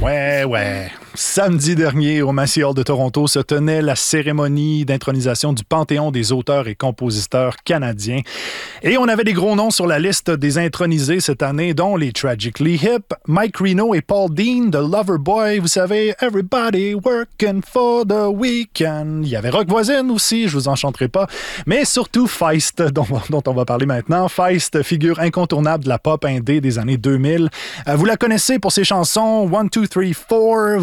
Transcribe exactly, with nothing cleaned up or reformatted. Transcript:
Ouais, ouais. Samedi dernier, au Massey Hall de Toronto, se tenait la cérémonie d'intronisation du Panthéon des auteurs et compositeurs canadiens. Et on avait des gros noms sur la liste des intronisés cette année, dont les Tragically Hip, Mike Reno et Paul Dean de Loverboy. Vous savez, Everybody Working for the Weekend. Il y avait Rock Voisine aussi, je vous en chanterai pas. Mais surtout Feist, dont, dont on va parler maintenant. Feist, figure incontournable de la pop indé des années deux mille. Euh, vous la connaissez pour ses chansons one, two, three, four.